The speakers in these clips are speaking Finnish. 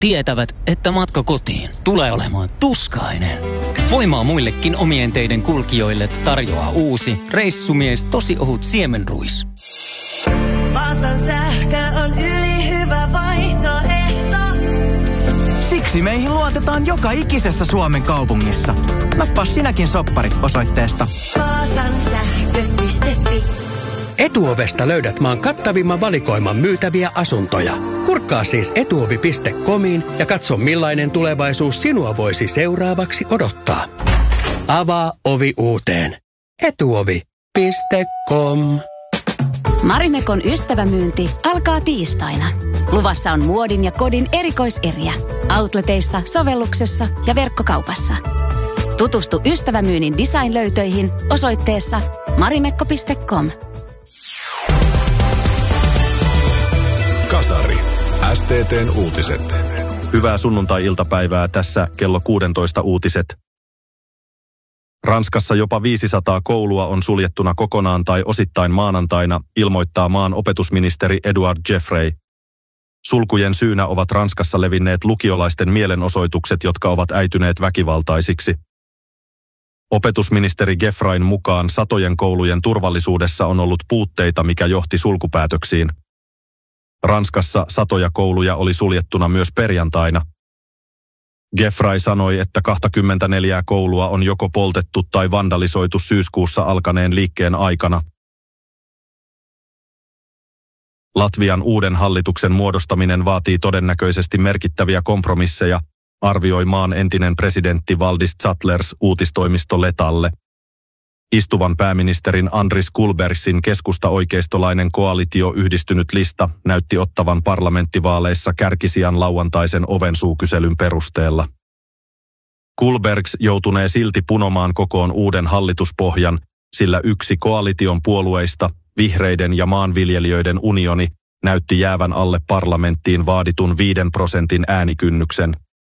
tietävät, että matka kotiin tulee olemaan tuskainen. Voimaa muillekin omien teiden kulkijoille tarjoaa uusi reissumies tosi ohut siemenruis. Vaasan sähkö on ylihyvä vaihtoehto. Siksi meihin luotetaan joka ikisessä Suomen kaupungissa. Nappaa sinäkin soppari osoitteesta vaasansähkö.fi. Etuovesta löydät maan kattavimman valikoiman myytäviä asuntoja. Kurkkaa siis etuovi.comiin ja katso millainen tulevaisuus sinua voisi seuraavaksi odottaa. Avaa ovi uuteen. Etuovi.com. Marimekon ystävämyynti alkaa tiistaina. Luvassa on muodin ja kodin erikoiseriä. Outleteissa, sovelluksessa ja verkkokaupassa. Tutustu ystävämyynnin design-löytöihin osoitteessa marimekko.com. Kasari. STT:n uutiset. Hyvää sunnuntai-iltapäivää, tässä kello 16 uutiset. Ranskassa jopa 500 koulua on suljettuna kokonaan tai osittain maanantaina, ilmoittaa maan opetusministeri Edouard Geoffrey. Sulkujen syynä ovat Ranskassa levinneet lukiolaisten mielenosoitukset, jotka ovat äityneet väkivaltaisiksi. Opetusministeri Geoffreyn mukaan satojen koulujen turvallisuudessa on ollut puutteita, mikä johti sulkupäätöksiin. Ranskassa satoja kouluja oli suljettuna myös perjantaina. Geoffrey sanoi, että 24 koulua on joko poltettu tai vandalisoitu syyskuussa alkaneen liikkeen aikana. Latvian uuden hallituksen muodostaminen vaatii todennäköisesti merkittäviä kompromisseja, arvioi maan entinen presidentti Valdis Zatlers uutistoimisto Letalle. Istuvan pääministerin Andris Kulbergsin keskusta-oikeistolainen koalitio Yhdistynyt lista näytti ottavan parlamenttivaaleissa kärkisijan lauantaisen ovensuukyselyn perusteella. Kulbergs joutunee silti punomaan kokoon uuden hallituspohjan, sillä yksi koalition puolueista, vihreiden ja maanviljelijöiden unioni, näytti jäävän alle parlamenttiin vaaditun 5% äänikynnyksen.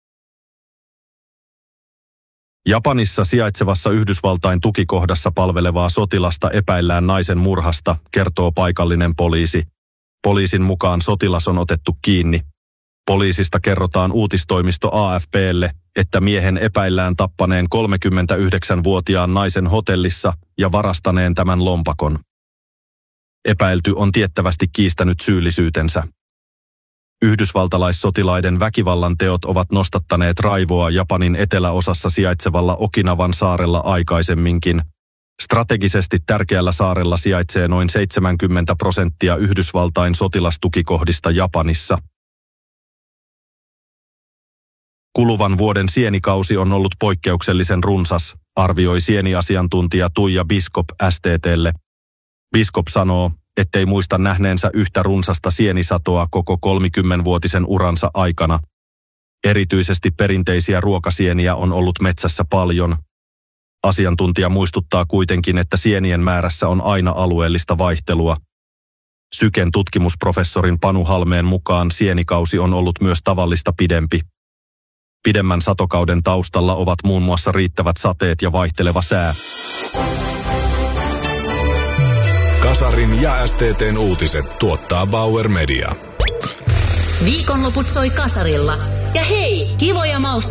Japanissa sijaitsevassa Yhdysvaltain tukikohdassa palvelevaa sotilasta epäillään naisen murhasta, kertoo paikallinen poliisi. Poliisin mukaan sotilas on otettu kiinni. Poliisista kerrotaan uutistoimisto AFP:lle, että miehen epäillään tappaneen 39-vuotiaan naisen hotellissa ja varastaneen tämän lompakon. Epäilty on tiettävästi kiistänyt syyllisyytensä. Yhdysvaltalaissotilaiden väkivallan teot ovat nostattaneet raivoa Japanin eteläosassa sijaitsevalla Okinawan saarella aikaisemminkin. Strategisesti tärkeällä saarella sijaitsee noin 70% Yhdysvaltain sotilastukikohdista Japanissa. Kuluvan vuoden sienikausi on ollut poikkeuksellisen runsas, arvioi sieniasiantuntija Tuija Biskop STT:lle. Biskop sanoo, ettei muista nähneensä yhtä runsasta sienisatoa koko 30-vuotisen uransa aikana. Erityisesti perinteisiä ruokasieniä on ollut metsässä paljon. Asiantuntija muistuttaa kuitenkin, että sienien määrässä on aina alueellista vaihtelua. Syken tutkimusprofessorin Panu Halmeen mukaan sienikausi on ollut myös tavallista pidempi. Pidemmän satokauden taustalla ovat muun muassa riittävät sateet ja vaihteleva sää. Kasarin ja STT:n uutiset tuottaa Bauer Media. Viikonloput soi Kasarilla. Ja hei, kivoja mausteita.